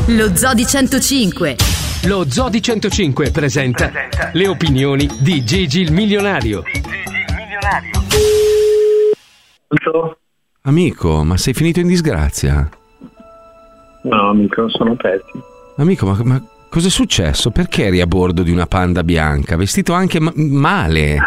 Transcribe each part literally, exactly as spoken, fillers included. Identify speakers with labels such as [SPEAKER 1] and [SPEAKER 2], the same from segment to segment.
[SPEAKER 1] Lo Zoo di centocinque.
[SPEAKER 2] Lo Zoo di centocinque presenta, presenta le opinioni di Gigi il milionario. Di Gigi il milionario.
[SPEAKER 3] Pronto?
[SPEAKER 4] Amico, ma sei finito in disgrazia?
[SPEAKER 3] No, amico, sono pezzi.
[SPEAKER 4] Amico, ma, ma cos'è successo? Perché eri a bordo di una Panda bianca? Vestito anche ma- male?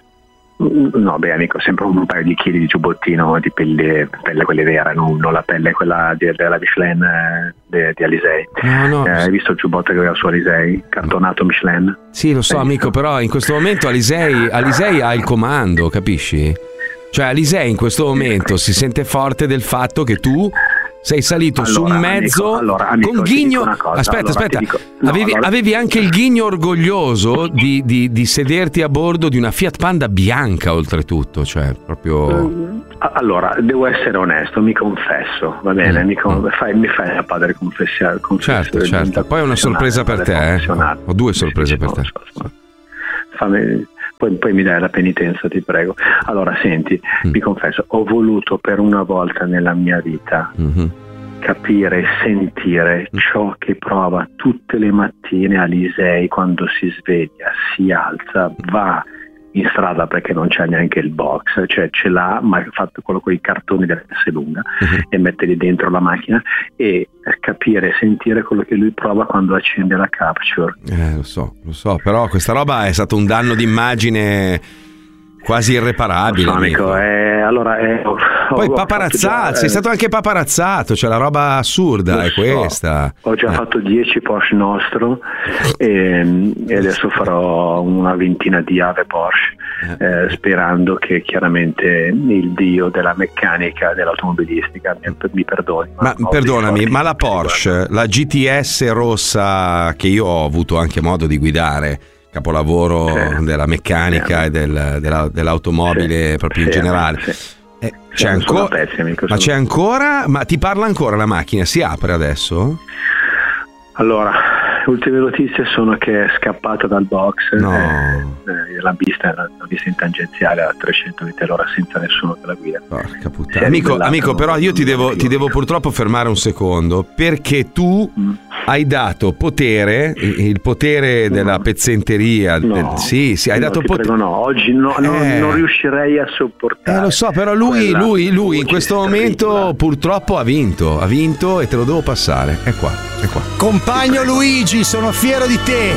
[SPEAKER 3] No, beh, amico, sempre un paio di chili di giubbottino di pelle, pelle quelle vera, non, non la pelle quella di, della Michelin eh, di, di Alisei.
[SPEAKER 4] No, no.
[SPEAKER 3] Eh, hai visto il giubbotto che aveva su Alisei? Cartonato Michelin?
[SPEAKER 4] Sì, lo so, amico, però in questo momento Alisei, Alisei ha il comando, capisci? Cioè Alisei in questo momento si sente forte del fatto che tu sei salito
[SPEAKER 3] allora,
[SPEAKER 4] su un mezzo
[SPEAKER 3] amico, allora, amico,
[SPEAKER 4] con ghigno. Aspetta,
[SPEAKER 3] allora,
[SPEAKER 4] aspetta.
[SPEAKER 3] dico, no,
[SPEAKER 4] avevi,
[SPEAKER 3] allora...
[SPEAKER 4] avevi anche il ghigno orgoglioso di, di, di sederti a bordo di una Fiat Panda bianca, oltretutto. Cioè, proprio.
[SPEAKER 3] Allora, devo essere onesto, mi confesso, va bene?
[SPEAKER 4] Mm.
[SPEAKER 3] Mi, con... fai, mi fai da padre confessare.
[SPEAKER 4] Certo, certo. Poi ho una sorpresa per te, eh. Ho due sorprese per te.
[SPEAKER 3] Fammi. Poi, poi mi dai la penitenza, ti prego. Allora, senti, mm. mi confesso, ho voluto per una volta nella mia vita mm-hmm. capire e sentire mm. ciò che prova tutte le mattine Alisei quando si sveglia, si alza, va in strada perché non c'è neanche il box, cioè ce l'ha, ma ha fatto quello con i cartoni della S lunga mm-hmm. e mette lì dentro la macchina e capire e sentire quello che lui prova quando accende la Capture.
[SPEAKER 4] Eh, lo so, lo so, però questa roba è stato un danno d'immagine quasi irreparabile.
[SPEAKER 3] So, amico, amico. Eh, allora, eh, ho,
[SPEAKER 4] poi
[SPEAKER 3] ho
[SPEAKER 4] paparazzato,
[SPEAKER 3] già,
[SPEAKER 4] sei
[SPEAKER 3] eh,
[SPEAKER 4] stato anche paparazzato, cioè la roba assurda è so. questa.
[SPEAKER 3] Ho già eh. fatto dieci Porsche Nostro e, e adesso farò una ventina di Ave Porsche, eh, sperando che chiaramente il dio della meccanica, dell'automobilistica mi, mi perdoni.
[SPEAKER 4] Ma, ma perdonami, ma la Porsche, la G T S rossa che io ho avuto anche modo di guidare, capolavoro sì. della meccanica sì. e del, della, dell'automobile sì. proprio in sì, generale. Sì. Eh, c'è ancora, pezzi, amico, ma c'è ancora? Ma ti parla ancora la macchina? Si apre adesso?
[SPEAKER 3] Allora, le ultime notizie sono che è scappata dal box.
[SPEAKER 4] No.
[SPEAKER 3] Eh, l'ha vista, l'ha vista in tangenziale a trecento metri all'ora senza nessuno che la guida.
[SPEAKER 4] Porca puttana. Amico, amico, però io ti devo, ti devo purtroppo fermare un secondo, perché tu mm. hai dato potere, il potere della pezzenteria.
[SPEAKER 3] No.
[SPEAKER 4] Del, sì, sì, hai
[SPEAKER 3] no,
[SPEAKER 4] dato potere.
[SPEAKER 3] No, oggi no,
[SPEAKER 4] eh.
[SPEAKER 3] non, non riuscirei a sopportare.
[SPEAKER 4] Eh, lo so, però lui, lui, lui in questo momento terribile. purtroppo ha vinto, ha vinto e te lo devo passare. È qua, è qua.
[SPEAKER 5] Compagno Luigi, sono fiero di te.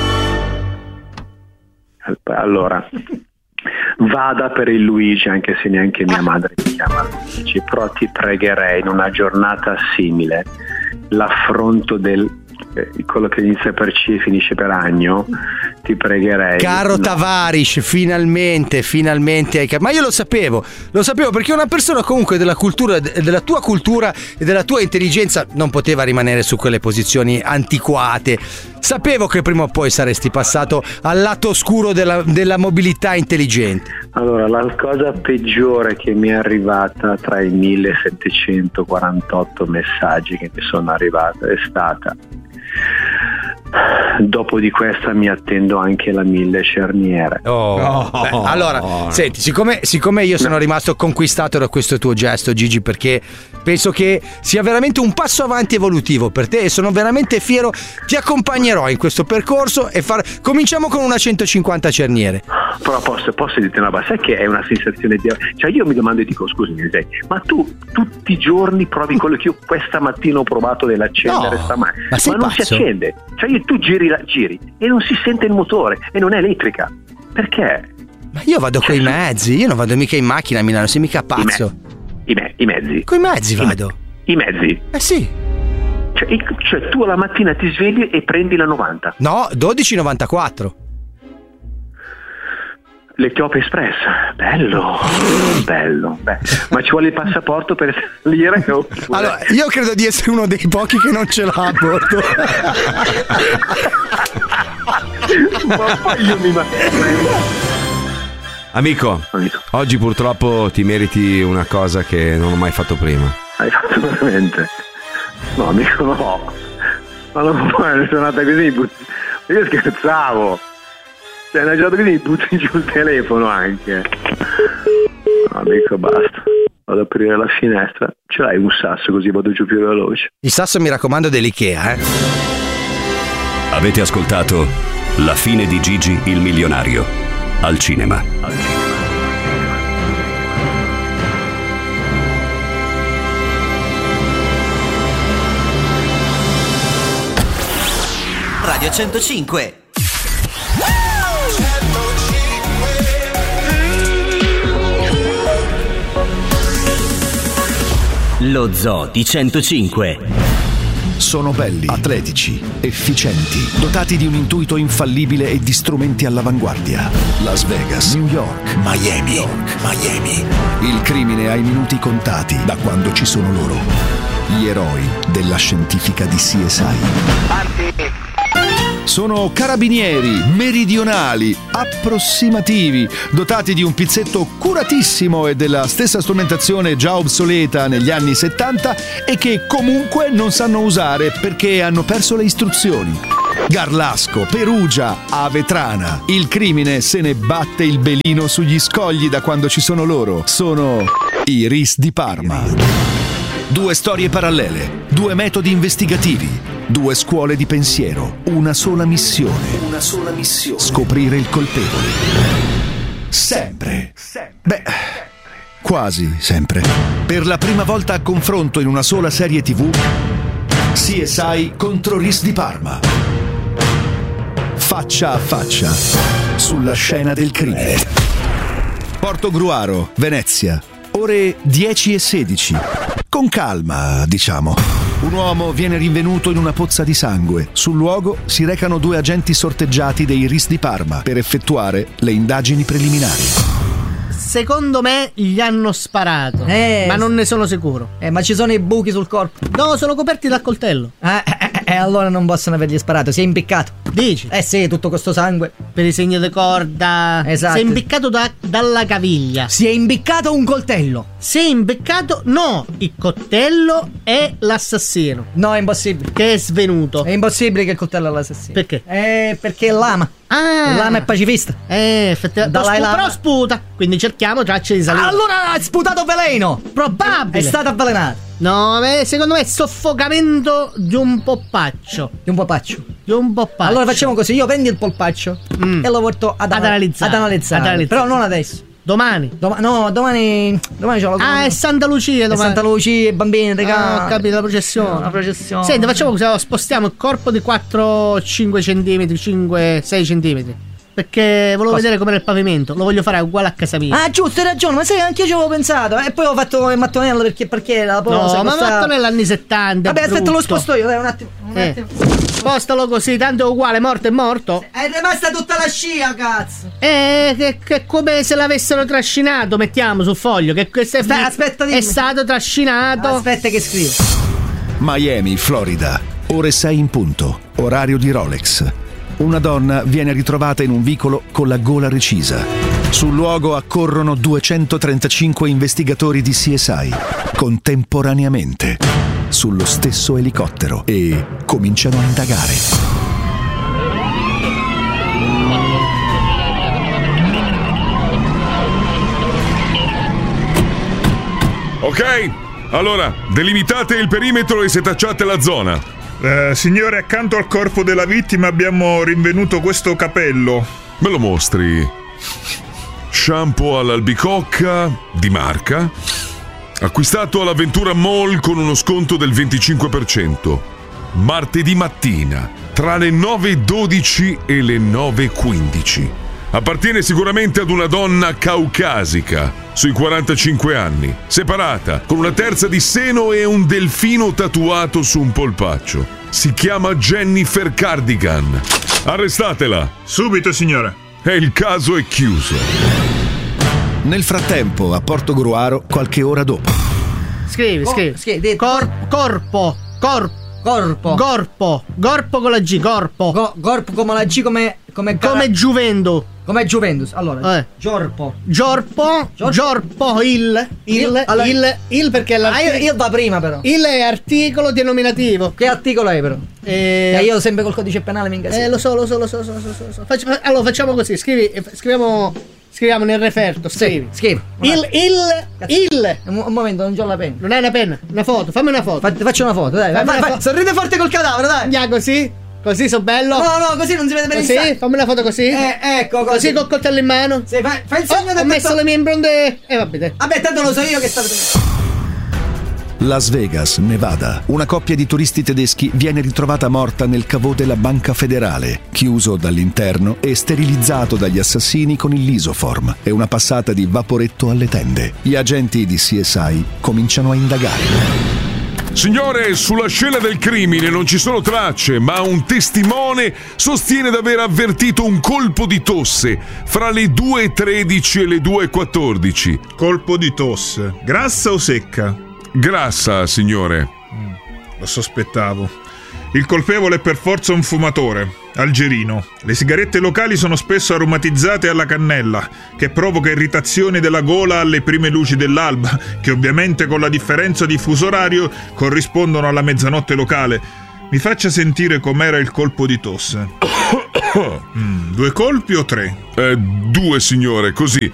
[SPEAKER 3] Allora, vada per il Luigi, anche se neanche mia madre mi chiama Luigi, però ti pregherei in una giornata simile, l'affronto del eh, quello che inizia per C e finisce per Agno, ti pregherei.
[SPEAKER 5] Caro
[SPEAKER 3] no.
[SPEAKER 5] Tavares, finalmente, finalmente hai capito. Ma io lo sapevo, lo sapevo perché una persona comunque della cultura, della tua cultura e della tua intelligenza non poteva rimanere su quelle posizioni antiquate. Sapevo che prima o poi saresti passato al lato oscuro della, della mobilità intelligente.
[SPEAKER 3] Allora, la cosa peggiore che mi è arrivata tra i millesettecentoquarantotto messaggi che mi sono arrivati è stata: dopo di questa mi attendo anche la mille cerniere.
[SPEAKER 5] Oh, oh, beh, allora, oh. senti, siccome, siccome io sono no. rimasto conquistato da questo tuo gesto, Gigi, perché penso che sia veramente un passo avanti evolutivo per te e sono veramente fiero, ti accompagnerò in questo percorso e far... cominciamo con una centocinquanta cerniere.
[SPEAKER 3] Però posso, posso dirti una cosa, sai che è una sensazione di... Cioè io mi domando e dico, scusami, ma tu tutti i giorni provi quello che io questa mattina ho provato dell'accendere
[SPEAKER 5] no,
[SPEAKER 3] stamattina,
[SPEAKER 5] ma,
[SPEAKER 3] ma non
[SPEAKER 5] pazzo?
[SPEAKER 3] si accende. Cioè io, tu giri, la, giri e non si sente il motore e non è elettrica. Perché?
[SPEAKER 5] Ma io vado
[SPEAKER 3] cioè,
[SPEAKER 5] coi mezzi, io non vado mica in macchina a Milano, sei mica pazzo.
[SPEAKER 3] I, me, i, me, I mezzi.
[SPEAKER 5] Coi mezzi vado.
[SPEAKER 3] I, I mezzi?
[SPEAKER 5] Eh sì.
[SPEAKER 3] Cioè, i, cioè tu la mattina ti svegli e prendi la novanta?
[SPEAKER 5] No, dodici novantaquattro.
[SPEAKER 3] L'Ethiopia Express, bello, bello, bello. Ma ci vuole il passaporto per salire? Oppure...
[SPEAKER 5] Allora, io credo di essere uno dei pochi che non ce l'ha a bordo.
[SPEAKER 3] Ma poi io mi
[SPEAKER 4] Amico, Amico, oggi purtroppo ti meriti una cosa che non ho mai fatto prima.
[SPEAKER 3] Hai fatto veramente? No, amico, no. Ma non può essere una giornata così. Io scherzavo. Cioè, una giornata così butti giù il telefono anche. No, amico, basta. vado ad aprire la finestra, ce l'hai un sasso così vado giù più veloce.
[SPEAKER 5] Il sasso, mi raccomando, dell'Ikea, eh.
[SPEAKER 6] Avete ascoltato La fine di Gigi il milionario al cinema. Al cinema.
[SPEAKER 7] Radio centocinque. Lo Zoo di centocinque.
[SPEAKER 8] Sono belli, atletici, efficienti, dotati di un intuito infallibile e di strumenti all'avanguardia. Las Vegas, New York, Miami, York, Miami. Il crimine ha i minuti contati da quando ci sono loro. Gli eroi della scientifica di C S I. Sono carabinieri meridionali, approssimativi, dotati di un pizzetto curatissimo e della stessa strumentazione già obsoleta negli anni settanta e che comunque non sanno usare perché hanno perso le istruzioni. Garlasco, Perugia, Avetrana. Il crimine se ne batte il belino sugli scogli da quando ci sono loro. Sono i R I S di Parma. Due storie parallele, due metodi investigativi. Due scuole di pensiero, una sola missione. Una sola missione. Scoprire il colpevole. Sempre. Beh, quasi sempre. Per la prima volta a confronto in una sola serie tivù, C S I contro R I S di Parma. Faccia a faccia, sulla scena del crimine. Portogruaro, Venezia, ore dieci e sedici. Con calma, diciamo. Un uomo viene rinvenuto in una pozza di sangue. Sul luogo si recano due agenti sorteggiati dei R I S di Parma per effettuare le indagini preliminari.
[SPEAKER 9] Secondo me gli hanno sparato,
[SPEAKER 10] eh,
[SPEAKER 9] ma non ne sono sicuro.
[SPEAKER 10] Eh, ma ci sono i buchi sul corpo?
[SPEAKER 9] No, sono coperti dal coltello.
[SPEAKER 10] Eh, eh, eh allora non possono avergli sparato. Si è impiccato.
[SPEAKER 9] Dici?
[SPEAKER 10] Eh sì, tutto questo sangue.
[SPEAKER 9] Per il segno di corda.
[SPEAKER 10] Esatto.
[SPEAKER 9] Si è impiccato da, dalla caviglia.
[SPEAKER 10] Si è impiccato un coltello.
[SPEAKER 9] Si è impiccato, no, il coltello è l'assassino.
[SPEAKER 10] No, è impossibile.
[SPEAKER 9] Che è svenuto.
[SPEAKER 10] È impossibile che il coltello è l'assassino.
[SPEAKER 9] Perché?
[SPEAKER 10] Eh, perché è lama.
[SPEAKER 9] Ah,
[SPEAKER 10] il lama è pacifista.
[SPEAKER 9] Eh, effettivamente. Però, spu- però sputa. Quindi cerchiamo tracce di salute.
[SPEAKER 10] Allora ha sputato veleno.
[SPEAKER 9] Probabile.
[SPEAKER 10] È stato avvelenato.
[SPEAKER 9] No, beh, secondo me è soffocamento di un polpaccio.
[SPEAKER 10] Di un polpaccio.
[SPEAKER 9] Di un polpaccio.
[SPEAKER 10] Allora facciamo così: io prendi il polpaccio mm. e lo porto ad,
[SPEAKER 9] ad, analizzare.
[SPEAKER 10] ad analizzare. Ad analizzare. Però non adesso.
[SPEAKER 9] Domani?
[SPEAKER 10] Doma- no, domani. Domani c'ho la.
[SPEAKER 9] Ah, è Santa Lucia domani.
[SPEAKER 10] È Santa Lucia, i bambini, regà.
[SPEAKER 9] Ah, ho capito, la processione.
[SPEAKER 10] La processione.
[SPEAKER 9] Senti, facciamo così: spostiamo il corpo di quattro cinque centimetri, cinque sei centimetri. Perché volevo Cosa? vedere com'era il pavimento. Lo voglio fare uguale a casa mia.
[SPEAKER 10] Ah, giusto, hai ragione. Ma sai, anche io ci avevo pensato. E poi ho fatto il mattonello perché, perché la posa.
[SPEAKER 9] No, ma
[SPEAKER 10] questa...
[SPEAKER 9] mattonello anni settanta.
[SPEAKER 10] Vabbè, aspetta, lo sposto io. Dai, un attimo. Un
[SPEAKER 9] eh.
[SPEAKER 10] attimo.
[SPEAKER 9] Spostalo così, tanto è uguale, morto è morto.
[SPEAKER 10] È rimasta tutta la scia, cazzo.
[SPEAKER 9] Eh, che, che come se l'avessero trascinato. Mettiamo sul foglio. Che questo è,
[SPEAKER 10] aspetta, aspetta,
[SPEAKER 9] è stato trascinato.
[SPEAKER 10] Aspetta che scrivo.
[SPEAKER 8] Miami, Florida. Ore sei in punto. Orario di Rolex. Una donna viene ritrovata in un vicolo con la gola recisa. Sul luogo accorrono duecentotrentacinque investigatori di C S I, contemporaneamente, sullo stesso elicottero e cominciano a indagare.
[SPEAKER 11] Ok, allora, delimitate il perimetro e setacciate la zona.
[SPEAKER 12] Eh, signore, accanto al corpo della vittima abbiamo rinvenuto questo capello.
[SPEAKER 11] Me lo mostri? Shampoo all'albicocca, di marca, acquistato all'Avventura Mall con uno sconto del venticinque per cento. Martedì mattina, tra le nove e dodici e le nove e quindici. Appartiene sicuramente ad una donna caucasica, sui quarantacinque anni, separata, con una terza di seno e un delfino tatuato su un polpaccio. Si chiama Jennifer Cardigan. Arrestatela!
[SPEAKER 12] Subito, signore.
[SPEAKER 11] E il caso è chiuso.
[SPEAKER 8] Nel frattempo, a Portogruaro, qualche ora dopo.
[SPEAKER 9] Scrivi,
[SPEAKER 10] Co-
[SPEAKER 9] scrivi.
[SPEAKER 10] scrivi.
[SPEAKER 9] Cor- corpo, corpo.
[SPEAKER 10] Corpo.
[SPEAKER 9] Corpo. Corpo con la G, corpo.
[SPEAKER 10] Go- corpo come la G, come. Come,
[SPEAKER 9] come Juventus.
[SPEAKER 10] Come Juventus. Allora,
[SPEAKER 9] eh.
[SPEAKER 10] Giorpo.
[SPEAKER 9] Giorpo. Giorpo. Giorpo. Il. Il. Il. Allora, il, il perché la.
[SPEAKER 10] Ah, il, il va prima, però.
[SPEAKER 9] Il è articolo denominativo.
[SPEAKER 10] Che articolo è, però?
[SPEAKER 9] Eh,
[SPEAKER 10] eh, io sempre col codice penale mi ingasino.
[SPEAKER 9] Eh, lo so, lo so, lo so, lo so, lo so, lo so. Faccio, allora facciamo così. Scrivi, scriviamo Scriviamo nel referto, scrivi.
[SPEAKER 10] Sì, scrivi.
[SPEAKER 9] Il, il, il.
[SPEAKER 10] Un, un momento, non c'ho la penna.
[SPEAKER 9] Non hai una penna? Una foto, fammi una foto.
[SPEAKER 10] Fa, faccio una foto, dai. Vai,
[SPEAKER 9] Fammi
[SPEAKER 10] vai,
[SPEAKER 9] una
[SPEAKER 10] vai.
[SPEAKER 9] fo-
[SPEAKER 10] Sorride forte col cadavere, dai.
[SPEAKER 9] Ya, così? Così so bello?
[SPEAKER 10] No, no, così non si vede bene il
[SPEAKER 9] Così?
[SPEAKER 10] sangue.
[SPEAKER 9] Fammi una foto così.
[SPEAKER 10] Eh, ecco, così.
[SPEAKER 9] Così col coltello in mano.
[SPEAKER 10] Sì, fai, fai il
[SPEAKER 9] Oh,
[SPEAKER 10] segno
[SPEAKER 9] ho
[SPEAKER 10] del
[SPEAKER 9] messo
[SPEAKER 10] petto-
[SPEAKER 9] le mie impronte. E eh, vabbè, te.
[SPEAKER 10] Vabbè, tanto lo so io che sta.
[SPEAKER 8] Las Vegas, Nevada. Una coppia di turisti tedeschi viene ritrovata morta nel caveau della Banca Federale, chiuso dall'interno e sterilizzato dagli assassini con il lisoform e una passata di vaporetto alle tende. Gli agenti di C S I cominciano a indagare.
[SPEAKER 11] Signore, sulla scena del crimine non ci sono tracce, ma un testimone sostiene di aver avvertito un colpo di tosse fra le due e tredici e le due e quattordici.
[SPEAKER 12] Colpo di tosse. Grassa o secca?
[SPEAKER 11] Grassa, signore.
[SPEAKER 12] Mm, lo sospettavo. Il colpevole è per forza un fumatore, algerino. Le sigarette locali sono spesso aromatizzate alla cannella, che provoca irritazioni della gola alle prime luci dell'alba, che ovviamente con la differenza di fuso orario corrispondono alla mezzanotte locale. Mi faccia sentire com'era il colpo di tosse. Mm, due colpi o tre?
[SPEAKER 11] Eh, due, signore, così.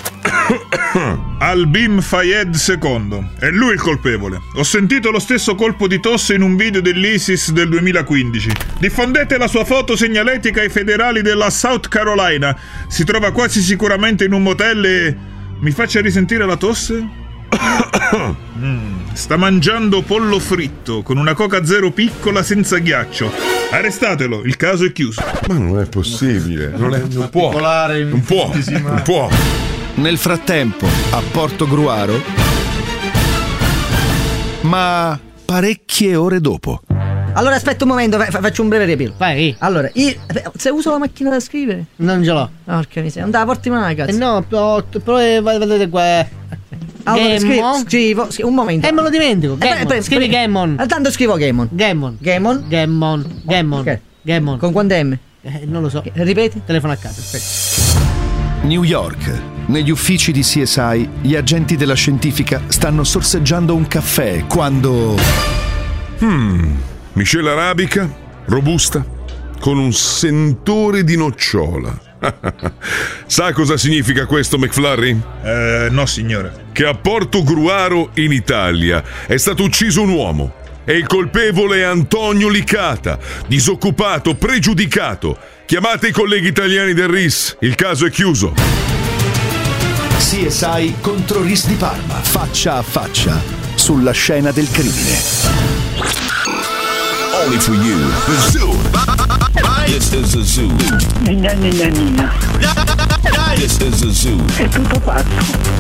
[SPEAKER 12] Albin Fayed secondo. È lui il colpevole. Ho sentito lo stesso colpo di tosse in un video dell'ISIS del duemilaquindici. Diffondete la sua foto segnaletica ai federali della South Carolina. Si trova quasi sicuramente in un motel e... Mi faccia risentire la tosse? Mm, sta mangiando pollo fritto con una Coca Zero piccola senza ghiaccio. Arrestatelo, il caso è chiuso.
[SPEAKER 11] Ma non è possibile. Non, è, non può. Non può. Non può.
[SPEAKER 8] Nel frattempo, a Porto Gruaro, ma parecchie ore dopo.
[SPEAKER 10] Allora aspetta un momento, fa- faccio un breve riepilogo.
[SPEAKER 9] Vai.
[SPEAKER 10] Allora, io, se uso la macchina da scrivere?
[SPEAKER 9] Non ce l'ho.
[SPEAKER 10] Porca miseria, non te la porti mai, cazzo.
[SPEAKER 9] Eh no, però, però eh, vedete qua.
[SPEAKER 10] Allora, scrivo,
[SPEAKER 9] Gammon.
[SPEAKER 10] scrivo, scrivo, un momento.
[SPEAKER 9] Eh, me lo dimentico.
[SPEAKER 10] Eh, pre- pre-
[SPEAKER 9] Scrivi
[SPEAKER 10] pre-
[SPEAKER 9] Gammon.
[SPEAKER 10] Ah, tanto scrivo Gammon.
[SPEAKER 9] Gammon.
[SPEAKER 10] Gammon.
[SPEAKER 9] Gammon. Gammon.
[SPEAKER 10] Ok.
[SPEAKER 9] Gammon.
[SPEAKER 10] Con quante M?
[SPEAKER 9] Eh, non lo so.
[SPEAKER 10] Ripeti?
[SPEAKER 9] Telefono a casa. Aspetta.
[SPEAKER 8] New York. Negli uffici di C S I, gli agenti della scientifica stanno sorseggiando un caffè quando...
[SPEAKER 11] Hmm, miscela arabica, robusta, con un sentore di nocciola. Sa cosa significa questo, McFlurry?
[SPEAKER 12] Eh, no, signore.
[SPEAKER 11] Che a Porto Gruaro, in Italia, è stato ucciso un uomo. E il colpevole è Antonio Licata, disoccupato, pregiudicato. Chiamate i colleghi italiani del R I S, il caso è chiuso.
[SPEAKER 8] C S I contro R I S di Parma, faccia a faccia, sulla scena del crimine.
[SPEAKER 6] Only for you. The zoo. This is the zoo.
[SPEAKER 3] Nina, nina, nina.
[SPEAKER 6] This is the zoo.
[SPEAKER 3] È tutto pazzo.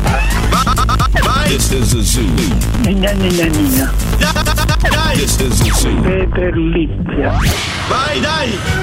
[SPEAKER 6] This is the zoo.
[SPEAKER 3] Nina, nina, nina.
[SPEAKER 6] This is the zoo.
[SPEAKER 3] Peter Lizia.
[SPEAKER 6] Vai, dai!